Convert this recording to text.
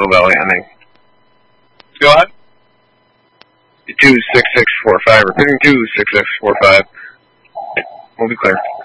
Little Valley ending. Go ahead. 26645, repeating 26645. We'll be clear.